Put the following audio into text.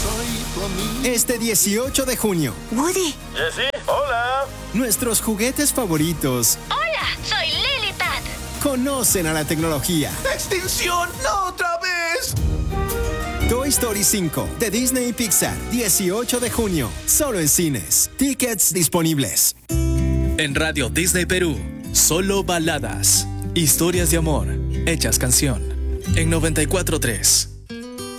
Este 18 de junio. Woody. Jessie, hola. Nuestros juguetes favoritos. Hola, soy Lilipad. Conocen a la tecnología. ¡Extinción! ¡No otra vez! Toy Story 5 de Disney y Pixar, 18 de junio, solo en cines. Tickets disponibles. En Radio Disney Perú, solo baladas, historias de amor, hechas canción. En 94.3.